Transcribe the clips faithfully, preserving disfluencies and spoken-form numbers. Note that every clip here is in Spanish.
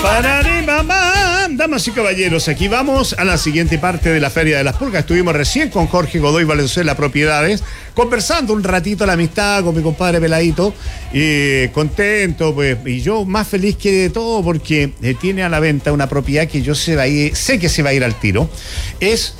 Pararé, mamá. Damas y caballeros, aquí vamos a la siguiente parte de la Feria de las Pulgas. Estuvimos recién con Jorge Godoy Valenzuela Propiedades, conversando un ratito la amistad con mi compadre Peladito, y contento, pues, y yo más feliz que de todo porque eh, tiene a la venta una propiedad que yo se va a ir, sé que se va a ir al tiro. Es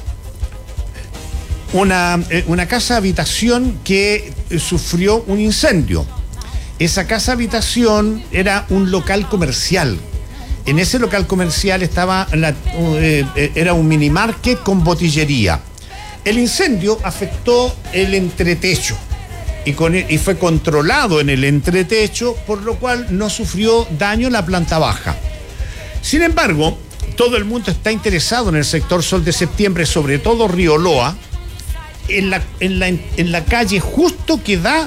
una, eh, una casa habitación que eh, sufrió un incendio. Esa casa habitación era un local comercial. En ese local comercial estaba la, eh, era un mini market con botillería. El incendio afectó el entretecho y, con, y fue controlado en el entretecho, por lo cual no sufrió daño la planta baja. Sin embargo, todo el mundo está interesado en el sector Sol de Septiembre, sobre todo Río Loa, en la, en la, en la calle justo que da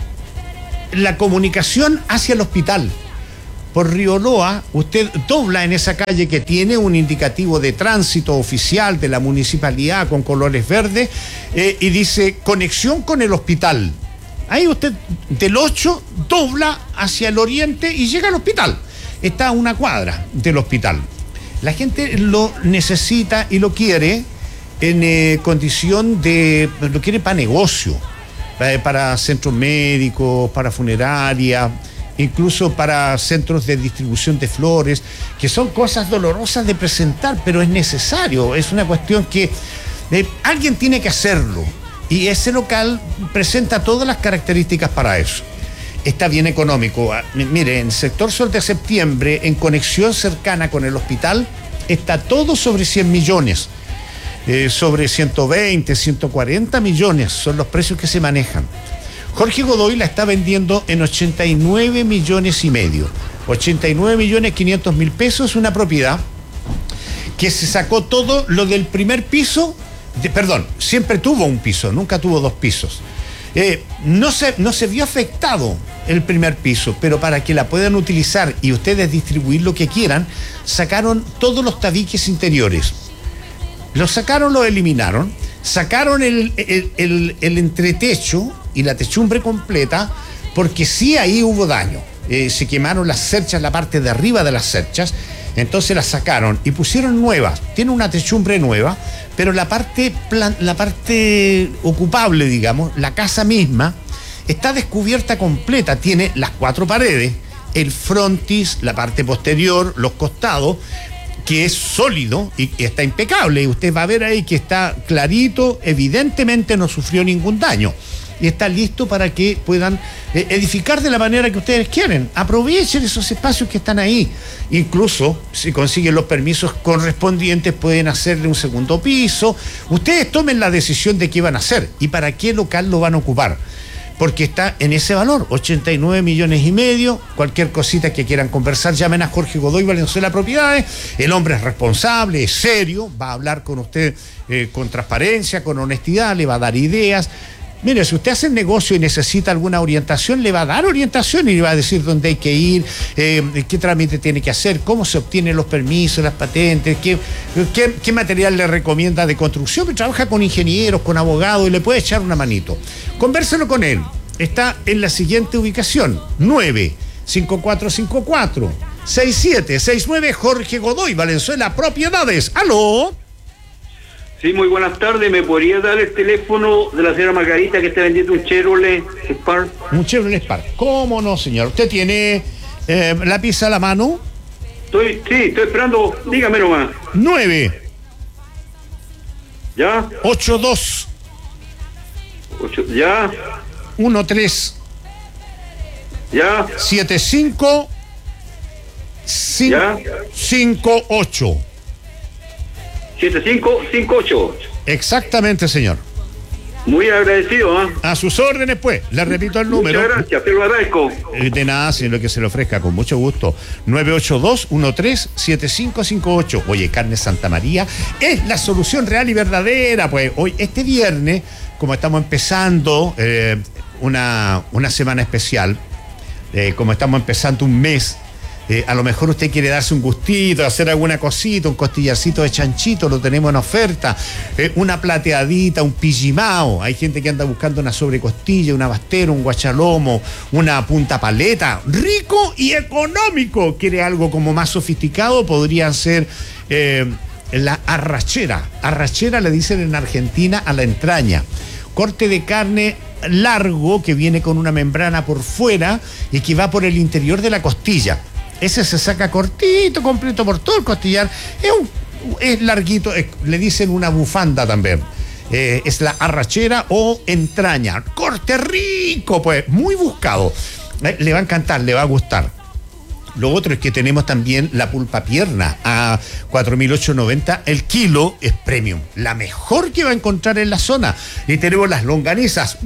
la comunicación hacia el hospital. Por Río Loa, usted dobla en esa calle que tiene un indicativo de tránsito oficial de la municipalidad con colores verdes eh, y dice conexión con el hospital. Ahí usted del ocho dobla hacia el oriente y llega al hospital. Está a una cuadra del hospital. La gente lo necesita y lo quiere en eh, condición de, lo quiere para negocio, para, para centros médicos, para funerarias, incluso para centros de distribución de flores, que son cosas dolorosas de presentar, pero es necesario, es una cuestión que eh, alguien tiene que hacerlo, y ese local presenta todas las características para eso. Está bien económico. Mire, en el sector Sol de Septiembre, en conexión cercana con el hospital, está todo sobre cien millones, eh, sobre ciento veinte, ciento cuarenta millones, son los precios que se manejan. Jorge Godoy la está vendiendo en ochenta y nueve millones y medio. ochenta y nueve millones quinientos mil pesos, una propiedad que se sacó todo lo del primer piso, de, perdón, siempre tuvo un piso, nunca tuvo dos pisos. Eh, no se, no se vio afectado el primer piso, pero para que la puedan utilizar y ustedes distribuir lo que quieran, sacaron todos los tabiques interiores. Los sacaron, los eliminaron, sacaron el, el, el, el entretecho y la techumbre completa, porque sí ahí hubo daño. Eh, se quemaron las cerchas, la parte de arriba de las cerchas, entonces las sacaron y pusieron nuevas. Tiene una techumbre nueva, pero la parte, plan, la parte ocupable, digamos, la casa misma, está descubierta completa. Tiene las cuatro paredes, el frontis, la parte posterior, los costados, que es sólido y está impecable. Y usted va a ver ahí que está clarito, evidentemente no sufrió ningún daño. Y está listo para que puedan eh, edificar de la manera que ustedes quieren. Aprovechen esos espacios que están ahí. Incluso, si consiguen los permisos correspondientes, pueden hacerle un segundo piso. Ustedes tomen la decisión de qué van a hacer y para qué local lo van a ocupar. Porque está en ese valor, ochenta y nueve millones y medio. Cualquier cosita que quieran conversar, llamen a Jorge Godoy Valenzuela Propiedades. El hombre es responsable, es serio, va a hablar con usted eh, con transparencia, con honestidad, le va a dar ideas. Mire, si usted hace el negocio y necesita alguna orientación, le va a dar orientación y le va a decir dónde hay que ir, eh, qué trámite tiene que hacer, cómo se obtienen los permisos, las patentes, qué, qué, qué material le recomienda de construcción. Trabaja con ingenieros, con abogados y le puede echar una manito. Convérselo con él. Está en la siguiente ubicación: nueve cinco cuatro cinco cuatro seis siete seis nueve. Jorge Godoy Valenzuela Propiedades. ¡Aló! Sí, muy buenas tardes. ¿Me podría dar el teléfono de la señora Margarita que está vendiendo un Chevrolet Spark? Un Chevrolet Spark. ¿Cómo no, señor? ¿Usted tiene eh, lápiz a la mano? Estoy, sí, estoy esperando. Dígame nomás. nueve. ¿Ya? ocho dos. Ocho, ¿ya? uno tres. ¿Ya? siete cinco. ¿Ya? cinco ocho. siete cinco cinco ocho. Exactamente, señor. Muy agradecido, ¿eh? A sus órdenes, pues. Le repito el número. Muchas gracias, te lo agradezco. De nada, señor, lo que se le ofrezca, con mucho gusto. nueve ocho dos uno tres siete cinco cinco ocho. Oye, Carne Santa María es la solución real y verdadera. Pues hoy, este viernes, como estamos empezando eh, una, una semana especial, eh, como estamos empezando un mes Eh, a lo mejor usted quiere darse un gustito, hacer alguna cosita, un costillarcito de chanchito, lo tenemos en oferta, eh, una plateadita, un pillimao. Hay gente que anda buscando una sobrecostilla, una bastera, un guachalomo, una punta paleta, rico y económico. Quiere algo como más sofisticado, podrían ser eh, la arrachera. Arrachera le dicen en Argentina a la entraña. Corte de carne largo que viene con una membrana por fuera y que va por el interior de la costilla. Ese se saca cortito, completo por todo el costillar. Es, un, es larguito, es, le dicen una bufanda también. Eh, es la arrachera o entraña. Corte rico, pues, muy buscado. Eh, le va a encantar, le va a gustar. Lo otro es que tenemos también la pulpa pierna a cuatro mil ochocientos noventa el kilo, es premium, la mejor que va a encontrar en la zona. Y tenemos las longanizas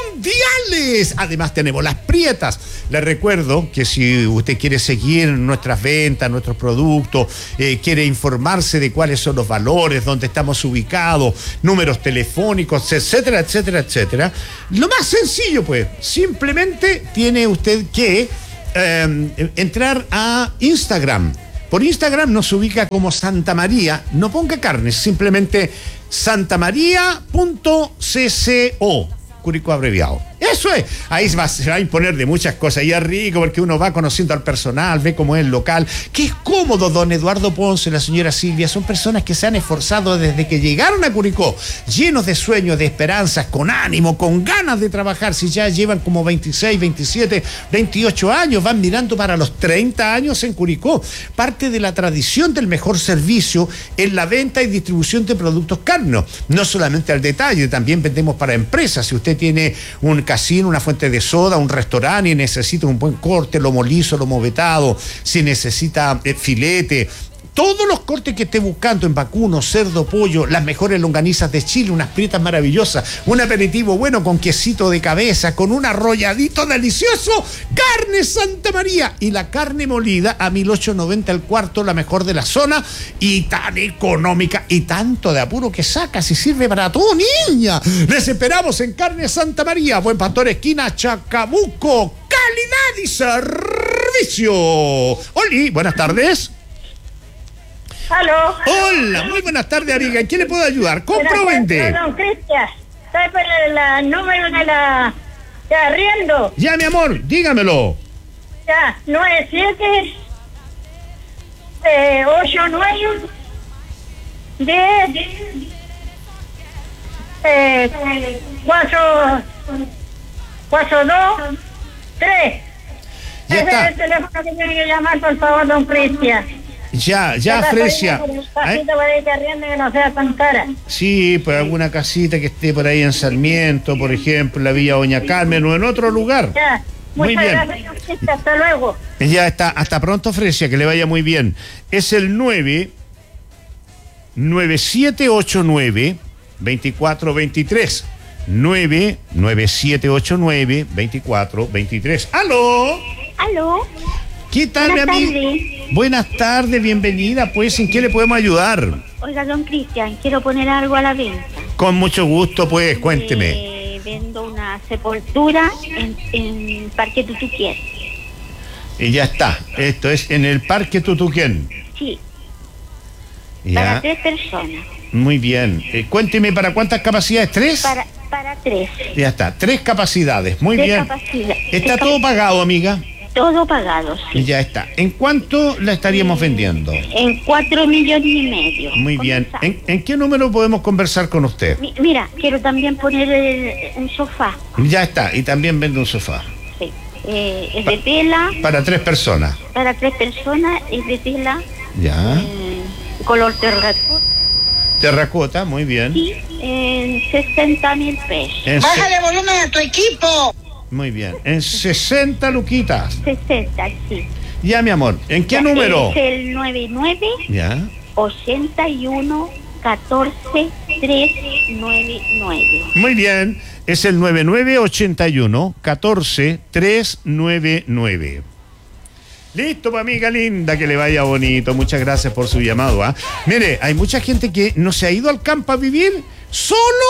mundiales, además tenemos las prietas. Les recuerdo que si usted quiere seguir nuestras ventas, nuestros productos, eh, quiere informarse de cuáles son los valores, dónde estamos ubicados, números telefónicos, etcétera, etcétera, etcétera, lo más sencillo, pues, simplemente tiene usted que Eh, entrar a Instagram. Por Instagram nos ubica como Santa María, no ponga carnes, simplemente santamaría punto cco, Curicó abreviado. Eso es, ahí se va, se va a imponer de muchas cosas y es rico porque uno va conociendo al personal, ve cómo es el local, que es cómodo. Don Eduardo Ponce, la señora Silvia, son personas que se han esforzado desde que llegaron a Curicó, llenos de sueños, de esperanzas, con ánimo, con ganas de trabajar. Si ya llevan como veintiséis, veintisiete, veintiocho años, van mirando para los treinta años en Curicó. Parte de la tradición del mejor servicio en la venta y distribución de productos carnos, no solamente al detalle, también vendemos para empresas. Si usted tiene un casino, una fuente de soda, un restaurante y necesita un buen corte, lomo liso, lomo vetado, si necesita eh, filete, todos los cortes que esté buscando en vacuno, cerdo, pollo, las mejores longanizas de Chile, unas prietas maravillosas, un aperitivo bueno con quesito de cabeza, con un arrolladito delicioso, carne Santa María y la carne molida a mil ochocientos noventa el cuarto, la mejor de la zona y tan económica y tanto de apuro que saca, si sirve para todo, niña. Les esperamos en Carne Santa María, Buen Pastor, esquina Chacabuco, calidad y servicio. Oli, buenas tardes. ¿Aló? Hola, muy buenas tardes, Ariga. ¿En qué le puedo ayudar? ¿Compra o vende? Don Cristian, está por el número de la de arriendo. Ya, mi amor, dígamelo. Ya, nueve siete eh, ocho nueve diez eh, cuatro cuatro dos tres. Ya Ese está. es el teléfono que tiene que llamar, por favor, don Cristian. Ya, ya, Fresia. ¿Eh? Que no sea tan cara. Sí, pues alguna casita que esté por ahí en Sarmiento, por ejemplo, en la Villa Doña Carmen o en otro lugar. Ya, Muy muchas bien. gracias, hasta luego. Ya está, hasta pronto, Fresia, que le vaya muy bien. Es el nueve nueve siete ocho nueve veinticuatro veintitrés. nueve nueve siete ocho nueve veinticuatro veintitrés. ¡Aló! ¿Aló? ¿Qué tal, mi Buenas amiga? tardes. Buenas tardes, bienvenida. Pues, ¿en qué le podemos ayudar? Oiga, don Cristian, quiero poner algo a la venta. Con mucho gusto, pues, cuénteme. Eh, vendo una sepultura en, en Parque Tutuquén. Y ya está. Esto es en el Parque Tutuquén. Sí, Ya. para tres personas. Muy bien. Eh, cuénteme, ¿para cuántas capacidades? ¿Tres? Para, para tres. Ya está. Tres capacidades. Muy Tres bien. capacidades. Está Tres todo cap- pagado, amiga. Todo pagado, sí. Ya está. ¿En cuánto la estaríamos vendiendo? En cuatro millones y medio. Muy bien. Comenzamos. ¿En, en qué número podemos conversar con usted? Mi- Mira, quiero también poner el- un sofá. Ya está. Y también vende un sofá. Sí. Eh, es de tela, Para tres personas. para tres personas, es de tela, Ya. eh, color terracota. Terracota, muy bien. Sí, en sesenta mil pesos. En se- Bájale volumen a tu equipo. Muy bien. En sesenta luquitas. sesenta, sí. Ya, mi amor. ¿En qué Ya, número? Es el noventa y nueve, Ya. ochenta y uno, catorce, tres noventa y nueve. Muy bien. Es el nueve nueve ochenta y uno catorce tres nueve nueve. Listo, pa' amiga linda, que le vaya bonito. Muchas gracias por su llamado. ¿ah? Mire, hay mucha gente que no se ha ido al campo a vivir solo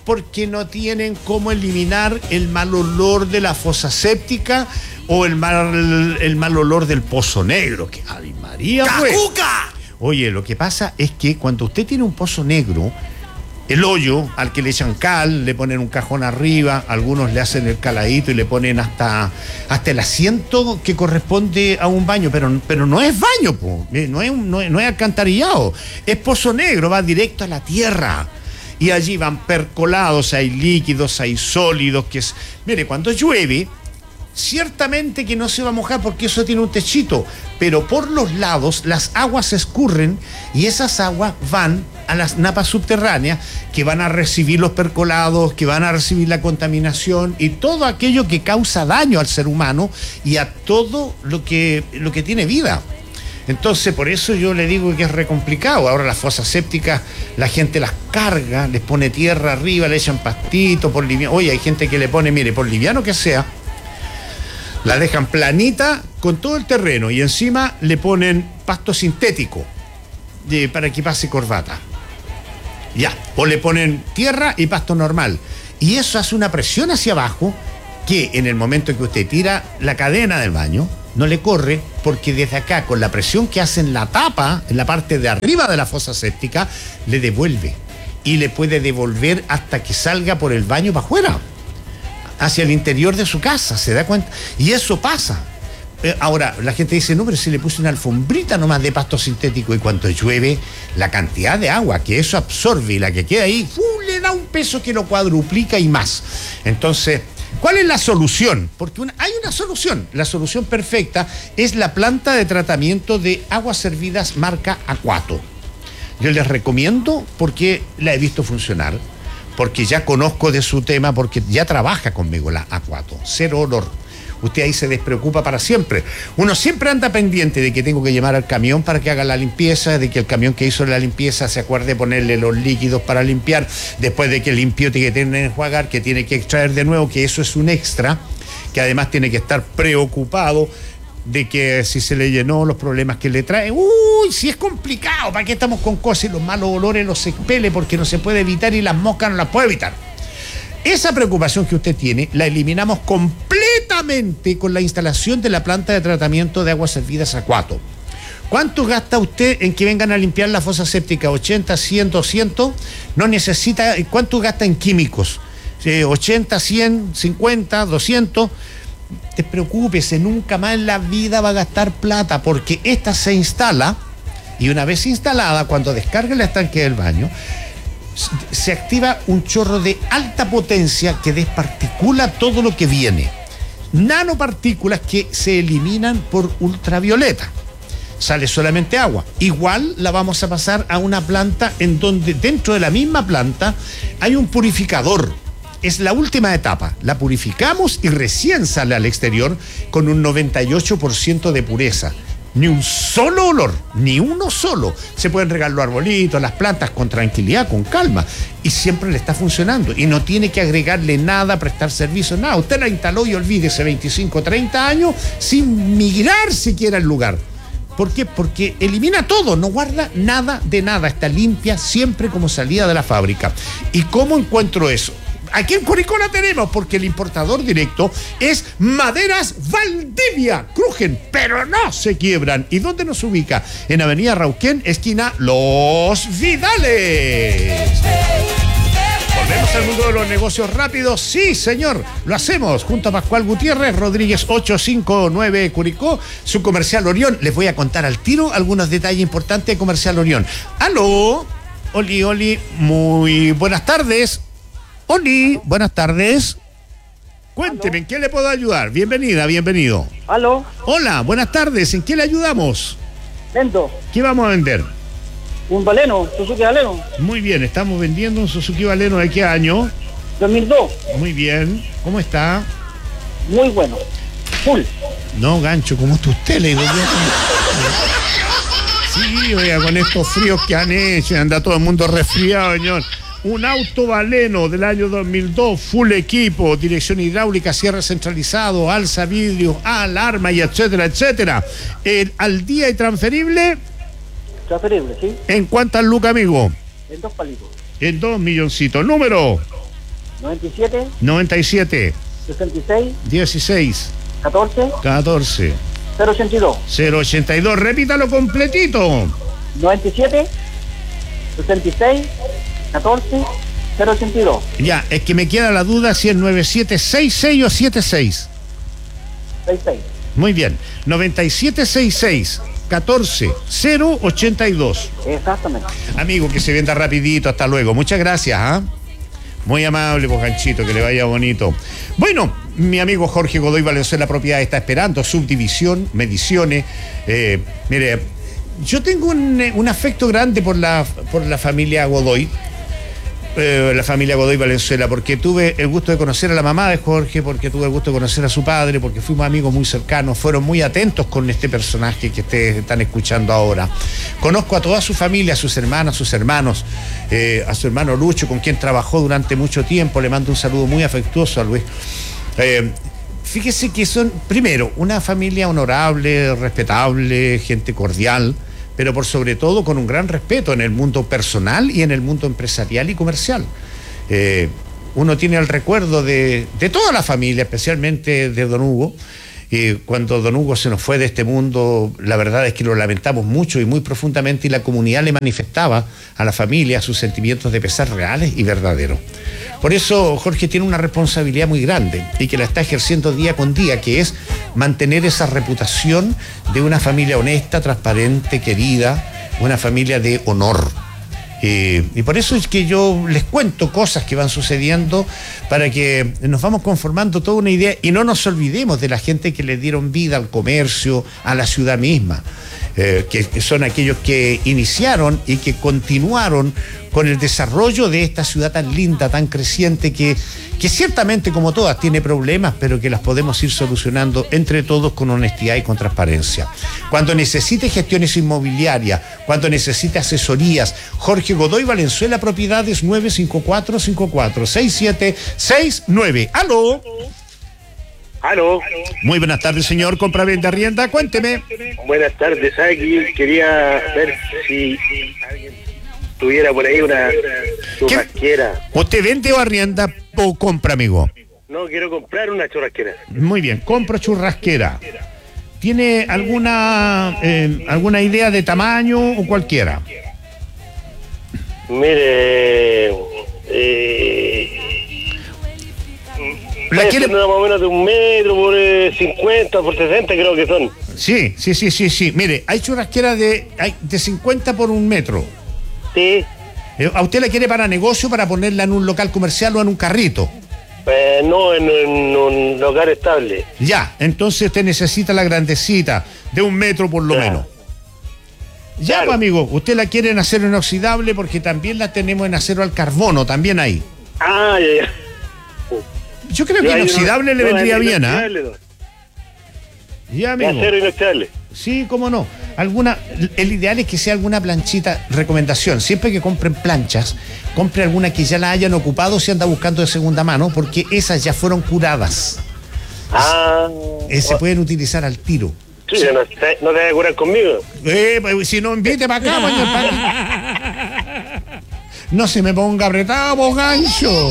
porque no tienen cómo eliminar el mal olor de la fosa séptica o el mal, el mal olor del pozo negro. Que, ¡ay, María, pues! ¡Cacuca! Oye, lo que pasa es que cuando usted tiene un pozo negro, el hoyo al que le echan cal, le ponen un cajón arriba, algunos le hacen el caladito y le ponen hasta, hasta el asiento que corresponde a un baño, pero, pero no es baño, po. No, es, no, es, no es alcantarillado, es pozo negro, va directo a la tierra. Y allí van percolados, hay líquidos, hay sólidos, que es... Mire, cuando llueve, ciertamente que no se va a mojar porque eso tiene un techito, pero por los lados las aguas se escurren y esas aguas van a las napas subterráneas que van a recibir los percolados, que van a recibir la contaminación y todo aquello que causa daño al ser humano y a todo lo que, lo que tiene vida. Entonces, por eso yo le digo que es re complicado. Ahora las fosas sépticas, la gente las carga, les pone tierra arriba, le echan pastito, por liviano. Oye, hay gente que le pone, mire, por liviano que sea, la dejan planita con todo el terreno y encima le ponen pasto sintético de, para que pase corbata. Ya, o le ponen tierra y pasto normal. Y eso hace una presión hacia abajo que en el momento en que usted tira la cadena del baño, no le corre, porque desde acá, con la presión que hace en la tapa, en la parte de arriba de la fosa séptica, le devuelve. Y le puede devolver hasta que salga por el baño para afuera, hacia el interior de su casa, ¿se da cuenta? Y eso pasa. Eh, ahora, la gente dice, no, pero si le puse una alfombrita nomás de pasto sintético y cuando llueve, la cantidad de agua que eso absorbe y la que queda ahí, ¡uh!, le da un peso que lo cuadruplica y más. Entonces, ¿cuál es la solución? Porque una, hay una solución. La solución perfecta es la planta de tratamiento de aguas servidas marca Aquato. Yo les recomiendo porque la he visto funcionar, porque ya conozco de su tema, porque ya trabaja conmigo la Aquato. Cero olor. Usted ahí se despreocupa para siempre. Uno siempre anda pendiente de que tengo que llamar al camión para que haga la limpieza, de que el camión que hizo la limpieza se acuerde de ponerle los líquidos para limpiar, después de que limpió tiene que tener que enjuagar, que tiene que extraer de nuevo, que eso es un extra, que además tiene que estar preocupado de que si se le llenó los problemas que le trae. Uy, si es complicado, ¿para qué estamos con cosas y los malos olores los expele porque no se puede evitar y las moscas no las puede evitar? Esa preocupación que usted tiene la eliminamos completamente con la instalación de la planta de tratamiento de aguas servidas Aquato. ¿Cuánto gasta usted en que vengan a limpiar la fosa séptica? ¿ochenta, cien, doscientos? No necesita. ¿Cuánto gasta en químicos? ¿ochenta, cien, cincuenta, doscientos? Despreocúpese, nunca más en la vida va a gastar plata, porque esta se instala y una vez instalada, cuando descargue el estanque del baño, se activa un chorro de alta potencia que desparticula todo lo que viene. Nanopartículas que se eliminan por ultravioleta. Sale solamente agua. Igual la vamos a pasar a una planta en donde dentro de la misma planta hay un purificador. Es la última etapa. La purificamos y recién sale al exterior con un noventa y ocho por ciento de pureza. Ni un solo olor, ni uno solo. Se pueden regar los arbolitos, las plantas con tranquilidad, con calma. Y siempre le está funcionando. Y no tiene que agregarle nada, prestar servicio, nada. Usted la instaló y olvídese veinticinco, treinta años sin migrar siquiera el lugar. ¿Por qué? Porque elimina todo, no guarda nada de nada. Está limpia siempre como salida de la fábrica. ¿Y cómo encuentro eso? Aquí en Curicó la tenemos, porque el importador directo es Maderas Valdivia. Crujen, pero no se quiebran. ¿Y dónde nos ubica? En Avenida Rauquén, esquina Los Vidales. ¿Volvemos al mundo de los negocios rápidos? Sí, señor, lo hacemos junto a Pascual Gutiérrez, Rodríguez ochocientos cincuenta y nueve Curicó, su Comercial Orión. Les voy a contar al tiro algunos detalles importantes de Comercial Orión. ¡Aló! Oli, Oli, muy buenas tardes. Oli, buenas tardes. Cuénteme, ¿en qué le puedo ayudar? Bienvenida, bienvenido. ¿Aló? Hola, buenas tardes, ¿en qué le ayudamos? Vendo. ¿Qué vamos a vender? Un Baleno, Suzuki Baleno. Muy bien, estamos vendiendo un Suzuki Baleno. ¿De qué año? dos mil dos. Muy bien, ¿cómo está? Muy bueno. Full. No, gancho, como está usted, le digo yo. Sí, oiga, con estos fríos que han hecho, anda todo el mundo resfriado, señor. Un auto Baleno del año dos mil dos, full equipo, dirección hidráulica, cierre centralizado, alza vidrio, alarma y etcétera, etcétera. El, al día y transferible. Transferible, ¿sí? ¿En cuántas lucas, amigo? En dos palitos. En dos milloncitos. Número. noventa y siete, noventa y siete, sesenta y seis, dieciséis, catorce, catorce, cero ochenta y dos. cero ochenta y dos. Repítalo completito. noventa y siete, sesenta y seis, catorce, cero ochenta y dos. Ya, es que me queda la duda si es nueve siete seis seis o siete seis. sesenta y seis. Muy bien. noventa y siete sesenta y seis, catorce, cero ochenta y dos. Exactamente. Amigo, que se venda rapidito. Hasta luego. Muchas gracias, ¿ah? Muy amable, pues, Ganchito, que le vaya bonito. Bueno, mi amigo Jorge Godoy Valenzuela Propiedad está esperando subdivisión, mediciones. Eh, mire, yo tengo un, un afecto grande por la, por la familia Godoy. Eh, la familia Godoy Valenzuela, porque tuve el gusto de conocer a la mamá de Jorge, porque tuve el gusto de conocer a su padre, porque fuimos amigos muy cercanos, fueron muy atentos con este personaje que ustedes están escuchando ahora. Conozco a toda su familia, a sus hermanas, a sus hermanos, eh, a su hermano Lucho, con quien trabajó durante mucho tiempo. Le mando un saludo muy afectuoso a Luis. Eh, fíjese que son, primero, una familia honorable, respetable, gente cordial, pero por sobre todo con un gran respeto en el mundo personal y en el mundo empresarial y comercial. Eh, uno tiene el recuerdo de, de toda la familia, especialmente de don Hugo. Y cuando don Hugo se nos fue de este mundo, la verdad es que lo lamentamos mucho y muy profundamente, y la comunidad le manifestaba a la familia sus sentimientos de pesar reales y verdaderos. Por eso Jorge tiene una responsabilidad muy grande y que la está ejerciendo día con día, que es mantener esa reputación de una familia honesta, transparente, querida, una familia de honor. Eh, y por eso es que yo les cuento cosas que van sucediendo para que nos vamos conformando toda una idea y no nos olvidemos de la gente que le dieron vida al comercio, a la ciudad misma, eh, que, que son aquellos que iniciaron y que continuaron con el desarrollo de esta ciudad tan linda, tan creciente, que, que ciertamente, como todas, tiene problemas, pero que las podemos ir solucionando entre todos con honestidad y con transparencia. Cuando necesite gestiones inmobiliarias, cuando necesite asesorías, Jorge Godoy Valenzuela Propiedades, nueve cinco cuatro cinco cuatro seis siete seis nueve. ¡Aló! Aló. Muy buenas tardes, señor. Compra, venta, arrienda. Cuénteme. Buenas tardes. Aquí quería ver si alguien tuviera por ahí una churrasquera. ¿Usted vende o arrienda o compra, amigo? No, quiero comprar una churrasquera. Muy bien, compro churrasquera. ¿Tiene alguna eh, alguna idea de tamaño o cualquiera? Mire, eh... ¿La quiere? Más o menos de un metro por eh, cincuenta, por sesenta creo que son. Sí, sí, sí, sí, sí. Mire, hay churrasqueras de, hay de cincuenta por un metro. Sí. Eh, ¿A usted la quiere para negocio, para ponerla en un local comercial o en un carrito? Eh, no, en, en un local estable. Ya, entonces usted necesita la grandecita, de un metro por lo ya. menos. Ya, Claro. pues, amigo, usted la quiere en acero inoxidable, porque también la tenemos en acero al carbono, también hay. Ah, ya, ya. Yo creo Yo que ahí inoxidable no- le no, vendría es bien, ¿ah? inoxidable, Ya, no. amigo. Acero inoxidable. Sí, cómo no. Alguna, el ideal es que sea alguna planchita. Recomendación, siempre que compren planchas, compre alguna que ya la hayan ocupado si anda buscando de segunda mano, porque esas ya fueron curadas. Ah. Eh, se pueden utilizar al tiro. Sí, no, te- no te vas a curar conmigo. Eh, pues, si no, invite para acá, señor padre. No se me ponga apretado, vos, gancho.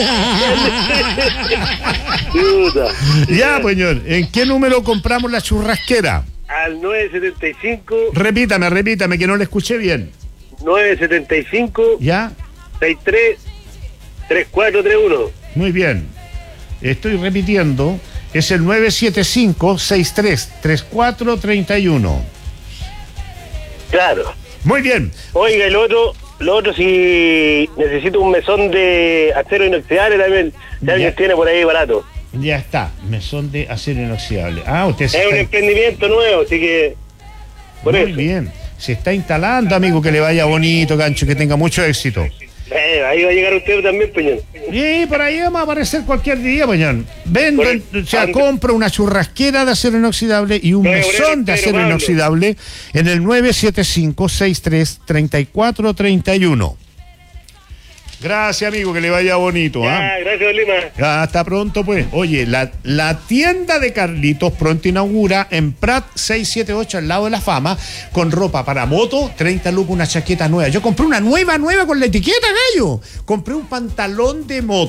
Puta. Ya, pues, señor. ¿En qué número compramos la churrasquera? Al nueve setenta y cinco, Repítame, repítame, que no le escuché bien. nueve setenta y cinco, ¿Ya? sesenta y tres, treinta y cuatro treinta y uno. Muy bien. Estoy repitiendo. Es el nueve siete cinco, sesenta y tres, treinta y cuatro treinta y uno. Claro. Muy bien. Oiga, el otro, lo otro si necesito un mesón de acero inoxidable también, si alguien Ya. tiene por ahí barato. Ya está. Mesón de acero inoxidable. Ah, usted se Es un está... emprendimiento nuevo, así que por Muy eso. bien. Se está instalando, amigo, que le vaya bonito, gancho, que tenga mucho éxito. Eh, ahí va a llegar usted también, Peñón. Y por ahí vamos a aparecer cualquier día, Peñón. Ven, Por ven, el- o sea, ¿a dónde? compra una churrasquera de acero inoxidable y un Voy a poner mesón el de Pedro acero Pablo. inoxidable en el nueve siete cinco, sesenta y tres, treinta y cuatro treinta y uno. Gracias, amigo, que le vaya bonito. ¿ah? Ah, gracias, Lima. Hasta pronto, pues. Oye, la, la tienda de Carlitos pronto inaugura en Prat seiscientos setenta y ocho, al lado de la Fama, con ropa para moto, treinta lucas, una chaqueta nueva. Yo compré una nueva, nueva con la etiqueta, gallo. Compré un pantalón de moto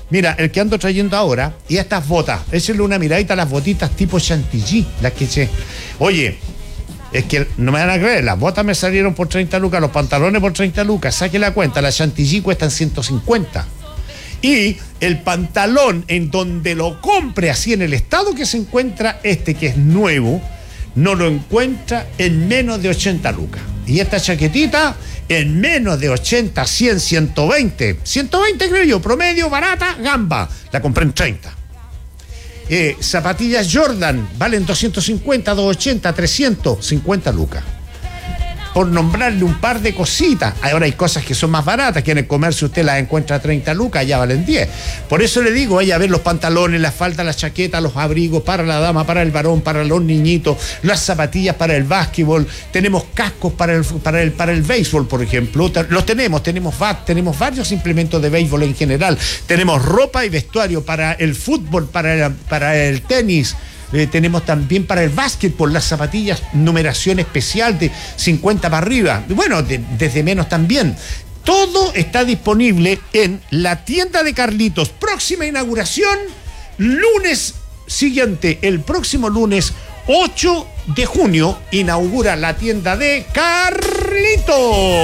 Mira, el que ando trayendo ahora, y estas botas, échale una miradita a las botitas tipo chantilly, las que se... Oye, es que no me van a creer, las botas me salieron por treinta lucas, los pantalones por treinta lucas, saque la cuenta, las chantilly cuestan ciento cincuenta. Y el pantalón, en donde lo compre, así en el estado que se encuentra este, que es nuevo, no lo encuentra en menos de ochenta lucas. Y esta chaquetita en menos de ochenta, cien, ciento veinte. ciento veinte creo yo, promedio, barata, gamba. La compré en treinta. Eh, zapatillas Jordan valen doscientos cincuenta, doscientos ochenta, trescientos cincuenta lucas. Por nombrarle un par de cositas. Ahora hay cosas que son más baratas, que en el comercio usted las encuentra a treinta lucas, ya valen diez. Por eso le digo, vaya a ver los pantalones, las faldas, las chaquetas, los abrigos para la dama, para el varón, para los niñitos, las zapatillas para el básquetbol, tenemos cascos para el, para el, para el béisbol, por ejemplo. Los tenemos, tenemos bat, tenemos varios implementos de béisbol en general. Tenemos ropa y vestuario para el fútbol, para el, para el tenis. Eh, tenemos también para el básquetbol las zapatillas numeración especial de cincuenta para arriba, bueno, de, desde menos también. Todo está disponible en la tienda de Carlitos. Próxima inauguración, lunes siguiente, el próximo lunes ocho de junio, inaugura la tienda de Carlitos.